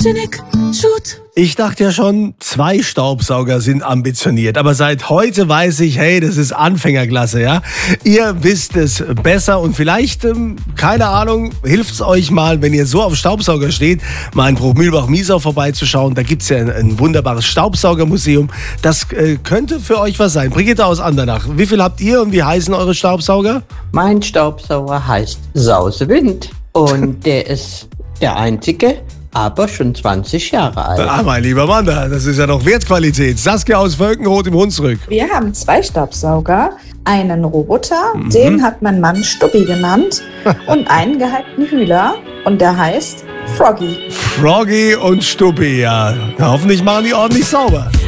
Sputnik, Shoot. Ich dachte ja schon, 2 Staubsauger sind ambitioniert. Aber seit heute weiß ich, hey, das ist Anfängerklasse, ja. Ihr wisst es besser und vielleicht, keine Ahnung, hilft es euch mal, wenn ihr so auf Staubsauger steht, mal in Bruch-Mühlbach-Miesau vorbeizuschauen. Da gibt es ja ein wunderbares Staubsaugermuseum. Das könnte für euch was sein. Brigitte aus Andernach, wie viel habt ihr und wie heißen eure Staubsauger? Mein Staubsauger heißt Sausewind und der ist der einzige, aber schon 20 Jahre alt. Ah, mein lieber Mann, das ist ja noch Wertqualität. Saskia aus Völkenroth im Hunsrück. Wir haben 2 Staubsauger, einen Roboter, den hat mein Mann Stubbi genannt, und einen gehypten Hühler und der heißt Froggy. Froggy und Stubbi, ja. Hoffentlich machen die ordentlich sauber.